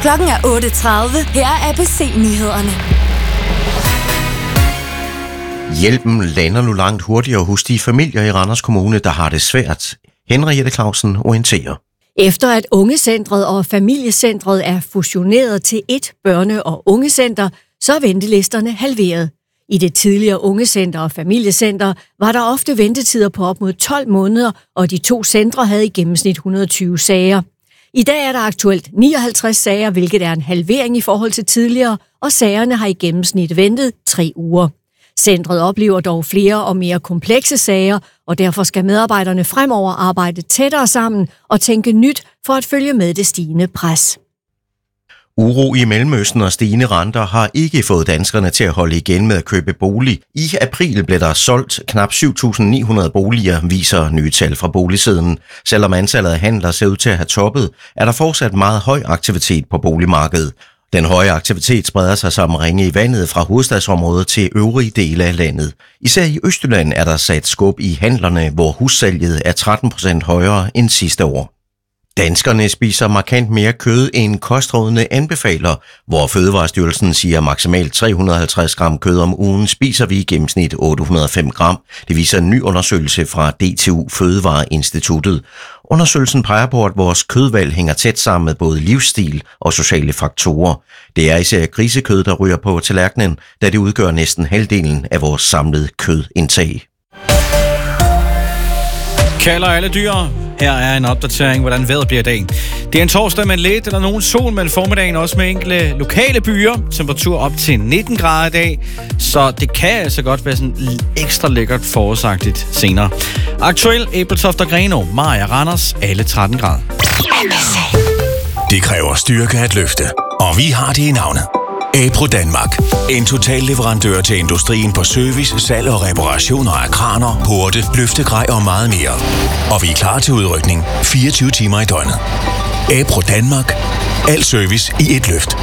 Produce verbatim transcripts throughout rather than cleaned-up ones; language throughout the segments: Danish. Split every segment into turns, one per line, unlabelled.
Klokken er otte tredive. Her er A B C-nyhederne.
Hjælpen lander nu langt hurtigere hos de familier i Randers Kommune, der har det svært. Henriette Clausen orienterer.
Efter at Ungecentret og Familiecentret er fusioneret til et børne- og ungecenter, så er ventelisterne halveret. I det tidligere Ungecenter og Familiecenter var der ofte ventetider på op mod tolv måneder, og de to centre havde i gennemsnit et hundrede og tyve sager. I dag er der aktuelt nioghalvtreds sager, hvilket er en halvering i forhold til tidligere, og sagerne har i gennemsnit ventet tre uger. Centret oplever dog flere og mere komplekse sager, og derfor skal medarbejderne fremover arbejde tættere sammen og tænke nyt for at følge med det stigende pres.
Uro i Mellemøsten og stigende renter har ikke fået danskerne til at holde igen med at købe bolig. I april blev der solgt knap syv tusind ni hundrede boliger, viser nye tal fra Boligsiden. Selvom antallet af handler ser ud til at have toppet, er der fortsat meget høj aktivitet på boligmarkedet. Den høje aktivitet spreder sig som ringe i vandet fra hovedstadsområdet til øvrige dele af landet. Især i Østjylland er der sat skub i handlerne, hvor hussalget er tretten procent højere end sidste år. Danskerne spiser markant mere kød end kostrådene anbefaler, hvor Fødevarestyrelsen siger maksimalt tre hundrede og halvtreds gram kød om ugen, spiser vi i gennemsnit otte hundrede og fem gram. Det viser en ny undersøgelse fra D T U Fødevareinstituttet. Undersøgelsen peger på, at vores kødvalg hænger tæt sammen med både livsstil og sociale faktorer. Det er især grisekød, der ryger på tallerkenen, da det udgør næsten halvdelen af vores samlede kødindtag.
Kalder alle dyr. Her er en opdatering, hvordan vejret bliver i dag. Det er en torsdag med lidt eller nogen sol, men formiddagen også med enkelte lokale byer. Temperatur op til nitten grader i dag, så det kan altså godt være sådan ekstra lækkert forårsagtigt senere. Aktuel Ebeltoft og Grenaa, Maja Randers, alle tretten grader.
Det kræver styrke at løfte, og vi har det i navnet. Apro Danmark. En total leverandør til industrien på service, salg og reparationer af kraner, porte, løftegrej og meget mere. Og vi er klar til udrykning fireogtyve timer i døgnet. Apro Danmark. Al service i et løft.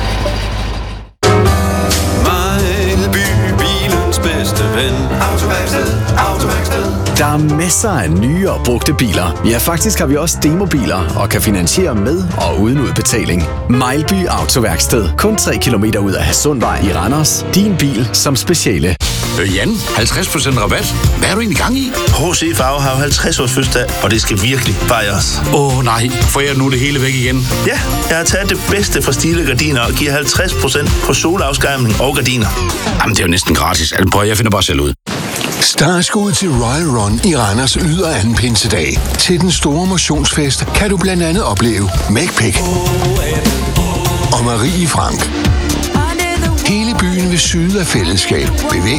Mejlby, bilens bedste ven. Autoværksted, autoværksted.
Der er masser af nye og brugte biler. Ja, faktisk har vi også demobiler og kan finansiere med og uden udbetaling. Mejlby Autoværksted. Kun tre kilometer ud af Hadsundvej i Randers. Din bil som speciale.
Øh, Jan, halvtreds procent rabat. Hvad er du egentlig gang i?
H C Farve har halvtreds års fødselsdag, og det skal virkelig fejres.
Åh oh, nej, får jeg nu det hele væk igen?
Ja, jeg har taget det bedste fra Stile Gardiner og giver halvtreds procent på solafskærmning og gardiner.
Jamen, det er jo næsten gratis. Altså, prøv, jeg finder bare selv ud.
Startskud til Royal Run i Randers yder anden pinsedag. Til den store motionsfest kan du blandt andet opleve McPick og Marie Frank. Hele byen vil syde af fællesskab, bevægelse